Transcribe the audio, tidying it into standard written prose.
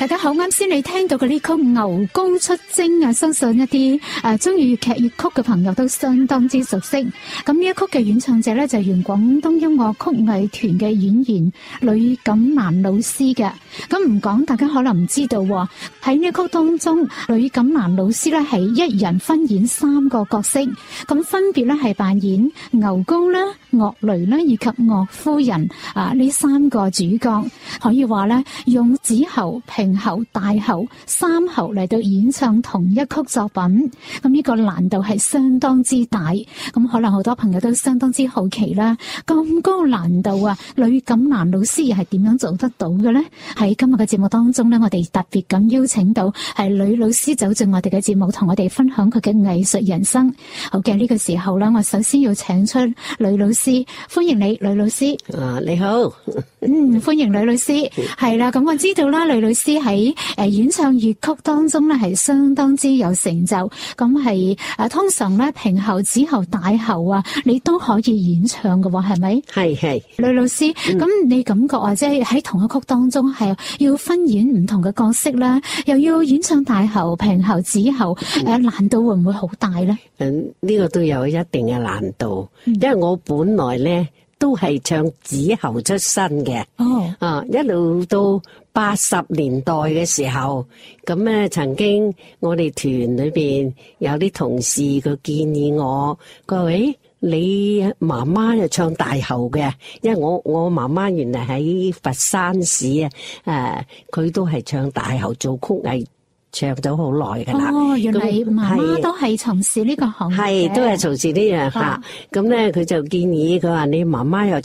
大家好，啱先你聽到嘅呢曲《牛高出征》啊，相信一啲中意粵劇粵曲嘅朋友都相當之熟悉。咁呢一曲嘅演唱者咧就係原廣東音樂曲藝團嘅演員呂錦蘭老師嘅。咁唔講，大家可能唔知道喎，喺呢一曲當中，呂錦蘭老師咧係一人分演3個角色，咁分別咧係扮演牛高啦、岳雷啦以及岳夫人呢3個主角，可以話咧用子喉、平喉、大喉3喉嚟到演唱同一曲作品，咁呢個難度係相當之大。咁可能好多朋友都相當之好奇啦，咁高難度啊，呂錦蘭老師又係點樣做得到嘅呢？喺今日嘅節目當中呢，我哋特別咁邀請到係呂老師走進我哋嘅節目，同我哋分享佢嘅藝術人生。好嘅，呢個時候呢，我首先要請出呂老師，歡迎你，呂老師。 你好。 歡迎呂老師。係啦，咁我知道啦，呂老師喺演唱粵曲當中咧係相當之有成就，咁係通常咧平喉、子喉、大喉啊，你都可以演唱嘅喎，係咪？ 係。 呂老師，咁你感覺即係喺同一曲當中係要分演唔同嘅角色啦，又要演唱大喉、平喉、子喉，難度會唔會好大咧？ 呢個都有一定嘅難度，因為我本來咧都係唱子喉出身嘅。一路到80年代嘅時候，咁咧曾經我哋團裏邊有啲同事佢建議我，佢話：誒，你媽媽又唱大喉嘅，因為我媽媽原來喺佛山市啊，佢都係唱大喉做曲藝。唱咗好耐噶啦。 原來媽媽都係從事呢個行業嘅。 係，都係從事呢樣吓。咁咧，佢就建議佢話：你媽媽又